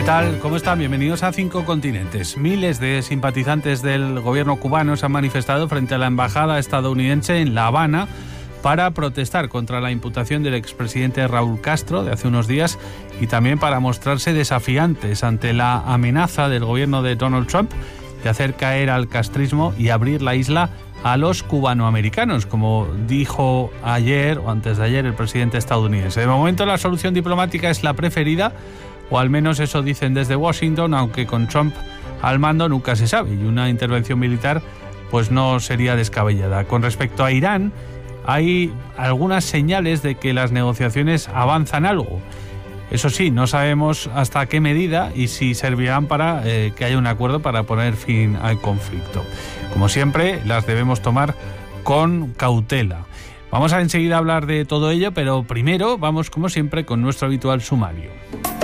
tal? ¿Cómo están? Bienvenidos a 5 Continentes. Miles de simpatizantes del gobierno cubano se han manifestado frente a la embajada estadounidense en La Habana para protestar contra la imputación del expresidente Raúl Castro de hace unos días y también para mostrarse desafiantes ante la amenaza del gobierno de Donald Trump de hacer caer al castrismo y abrir la isla a los cubanoamericanos, como dijo ayer o antes de ayer el presidente estadounidense. De momento la solución diplomática es la preferida, o al menos eso dicen desde Washington, aunque con Trump al mando nunca se sabe y una intervención militar pues no sería descabellada. Con respecto a Irán, hay algunas señales de que las negociaciones avanzan algo. Eso sí, no sabemos hasta qué medida y si servirán para que haya un acuerdo para poner fin al conflicto. Como siempre, las debemos tomar con cautela. Vamos a enseguida hablar de todo ello, pero primero vamos, como siempre, con nuestro habitual sumario.